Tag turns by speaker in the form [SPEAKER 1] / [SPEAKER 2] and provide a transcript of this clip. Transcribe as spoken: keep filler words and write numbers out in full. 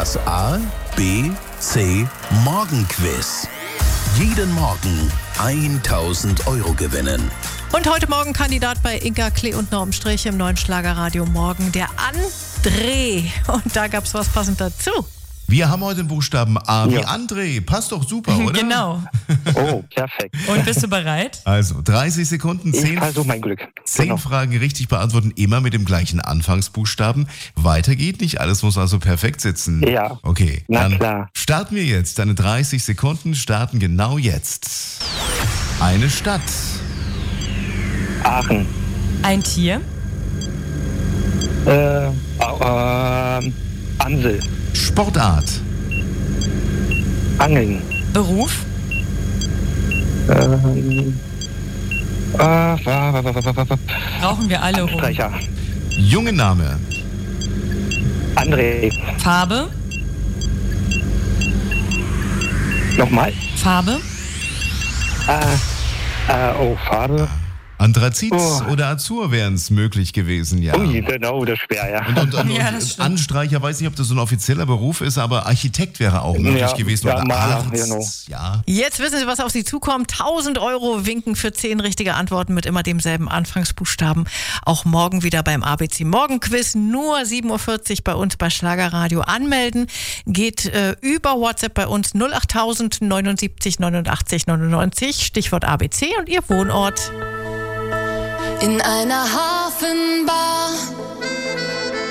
[SPEAKER 1] Das A, B, C Morgenquiz. Jeden Morgen tausend Euro gewinnen.
[SPEAKER 2] Und heute Morgen Kandidat bei Inka, Klee und Norm Strich im neuen Schlagerradio Morgen, der André. Und da gab es was passend dazu.
[SPEAKER 3] Wir haben heute den Buchstaben A wie
[SPEAKER 4] Ja.
[SPEAKER 3] André. Passt doch super, oder?
[SPEAKER 2] Genau.
[SPEAKER 4] Oh, perfekt.
[SPEAKER 2] Und bist du bereit?
[SPEAKER 3] Also dreißig Sekunden,
[SPEAKER 4] Ich
[SPEAKER 3] zehn,
[SPEAKER 4] versuche mein Glück.
[SPEAKER 3] zehn
[SPEAKER 4] Genau.
[SPEAKER 3] Fragen richtig beantworten, immer mit dem gleichen Anfangsbuchstaben. Weiter geht nicht, alles muss also perfekt sitzen.
[SPEAKER 4] Ja.
[SPEAKER 3] Okay,
[SPEAKER 4] Na
[SPEAKER 3] dann
[SPEAKER 4] klar.
[SPEAKER 3] starten wir jetzt. Deine dreißig Sekunden starten genau jetzt. Eine Stadt,
[SPEAKER 4] Aachen.
[SPEAKER 5] Ein Tier,
[SPEAKER 4] Äh, au- äh, Ansel.
[SPEAKER 3] Sportart,
[SPEAKER 4] Angeln.
[SPEAKER 5] Beruf,
[SPEAKER 4] Ähm, äh, wa- wa- wa- wa- wa- wa-
[SPEAKER 5] brauchen wir alle um.
[SPEAKER 4] Streicher.
[SPEAKER 3] junge Name,
[SPEAKER 4] André.
[SPEAKER 5] Farbe,
[SPEAKER 4] Nochmal.
[SPEAKER 5] Farbe,
[SPEAKER 4] Äh, äh, oh, Farbe.
[SPEAKER 3] Anthrazit
[SPEAKER 4] Oh.
[SPEAKER 3] oder Azur wären es möglich gewesen, ja.
[SPEAKER 4] Ui, genau, das ist schwer, ja.
[SPEAKER 3] Und, und, und,
[SPEAKER 5] Ja,
[SPEAKER 3] und
[SPEAKER 5] das stimmt.
[SPEAKER 3] Anstreicher, weiß nicht, ob das so ein offizieller Beruf ist, aber Architekt wäre auch möglich
[SPEAKER 4] Ja,
[SPEAKER 3] gewesen.
[SPEAKER 4] ja,
[SPEAKER 3] oder
[SPEAKER 4] Maler,
[SPEAKER 3] Arzt.
[SPEAKER 4] genau.
[SPEAKER 3] Ja.
[SPEAKER 2] Jetzt wissen Sie, was auf Sie zukommt. tausend Euro winken für zehn richtige Antworten mit immer demselben Anfangsbuchstaben. Auch morgen wieder beim A B C Morgenquiz. Nur sieben Uhr vierzig bei uns bei Schlagerradio anmelden. Geht äh, über WhatsApp bei uns null acht null null neun sieben neun neunundachtzig neunundneunzig. Stichwort A B C und Ihr Wohnort.
[SPEAKER 6] In einer Hafenbar